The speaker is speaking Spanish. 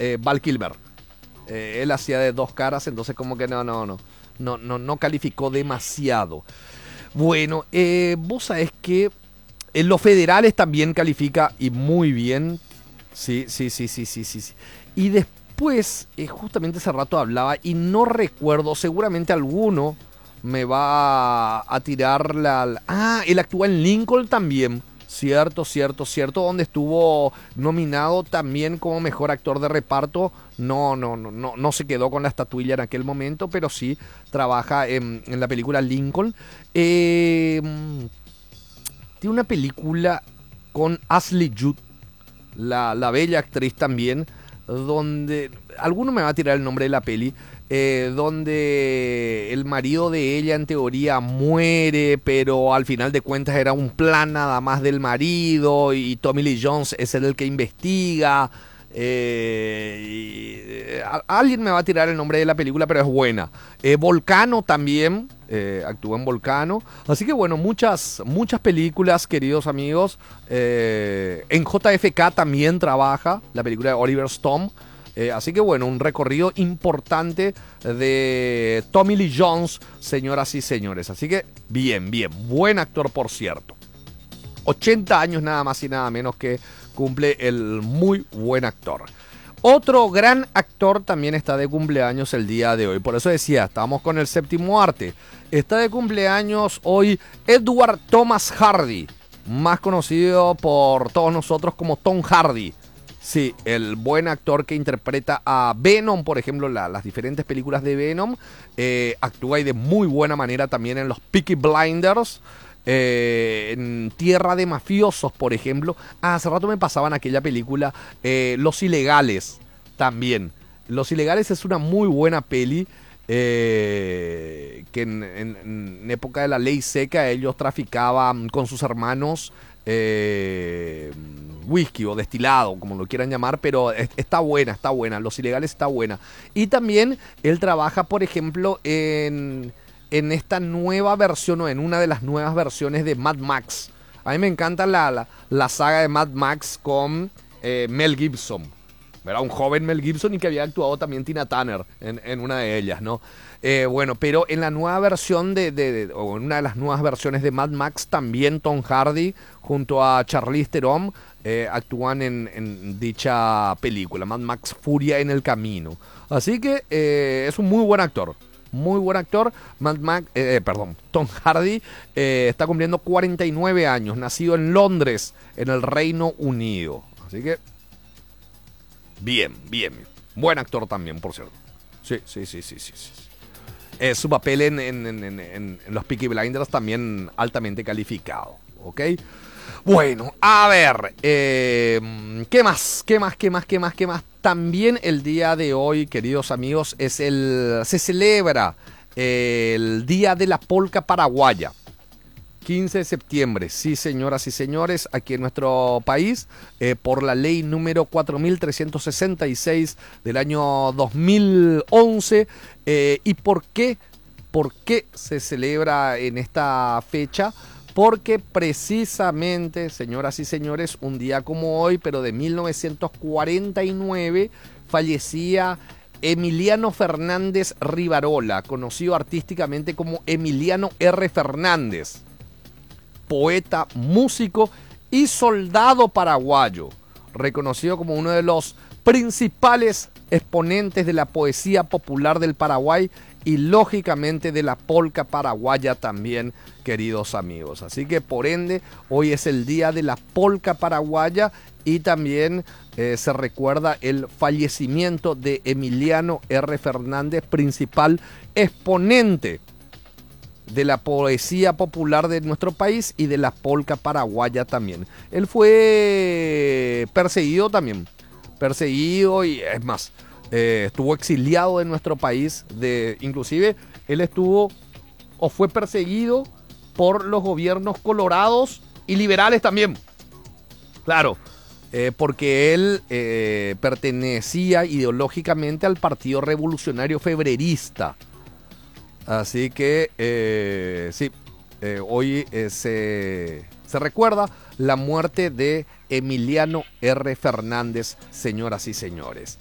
Val Kilmer. Él hacía de dos caras, entonces como que no calificó demasiado. Bueno, vos sabés que en los federales también califica y muy bien. Sí. Y después, justamente hace rato hablaba y no recuerdo, seguramente alguno me va a tirar él actúa en Lincoln también. Cierto, donde estuvo nominado también como mejor actor de reparto. No se quedó con la estatuilla en aquel momento, pero sí trabaja en la película Lincoln. Tiene una película con Ashley Judd, la bella actriz también, donde alguno me va a tirar el nombre de la peli, donde el marido de ella en teoría muere, pero al final de cuentas era un plan nada más del marido y Tommy Lee Jones es el que investiga. Alguien me va a tirar el nombre de la película, pero es buena. Volcano también, actúa en Volcano. Así que bueno, muchas películas, queridos amigos. En JFK también trabaja la película de Oliver Stone. Así que bueno, un recorrido importante de Tommy Lee Jones, señoras y señores. Así que bien, buen actor por cierto. 80 años nada más y nada menos que cumple el muy buen actor. Otro gran actor también está de cumpleaños el día de hoy. Por eso decía, estamos con el séptimo arte. Está de cumpleaños hoy Edward Thomas Hardy, más conocido por todos nosotros como Tom Hardy. Sí, el buen actor que interpreta a Venom, por ejemplo, las diferentes películas de Venom. Actúa y de muy buena manera también en los Peaky Blinders. En Tierra de Mafiosos, por ejemplo. Hace rato me pasaban aquella película Los Ilegales también. Los Ilegales es una muy buena peli. Que en época de la ley seca ellos traficaban con sus hermanos whisky o destilado, como lo quieran llamar, pero está buena, Los Ilegales está buena. Y también él trabaja, por ejemplo, en esta nueva versión o en una de las nuevas versiones de Mad Max. A mí me encanta la saga de Mad Max con Mel Gibson. Era un joven Mel Gibson y que había actuado también Tina Turner en una de ellas, ¿no? Bueno, pero en la nueva versión o en una de las nuevas versiones de Mad Max también Tom Hardy junto a Charlize Theron actúan en dicha película, Mad Max Furia en el Camino. Así que es un muy buen actor. Muy buen actor. Tom Hardy está cumpliendo 49 años, nacido en Londres, en el Reino Unido. Así que bien. Buen actor también, por cierto. Sí. Su papel en los Peaky Blinders también altamente calificado. ¿Ok? Bueno, a ver. ¿Qué más? También el día de hoy, queridos amigos, se celebra el Día de la Polca Paraguaya. 15 de septiembre, sí señoras y señores, aquí en nuestro país, por la ley número 4366 del año 2011. ¿Y por qué? ¿Por qué se celebra en esta fecha? Porque precisamente, señoras y señores, un día como hoy, pero de 1949, fallecía Emiliano Fernández Rivarola, conocido artísticamente como Emiliano R. Fernández. Poeta, músico y soldado paraguayo, reconocido como uno de los principales exponentes de la poesía popular del Paraguay y lógicamente de la polca paraguaya también, queridos amigos. Así que por ende, hoy es el día de la polca paraguaya y también se recuerda el fallecimiento de Emiliano R. Fernández, principal exponente de la poesía popular de nuestro país y de la polca paraguaya también. Él fue perseguido y es más, estuvo exiliado de nuestro país, inclusive él fue perseguido por los gobiernos colorados y liberales también. Claro, porque él pertenecía ideológicamente al Partido Revolucionario Febrerista. Así que hoy se recuerda la muerte de Emiliano R. Fernández, señoras y señores.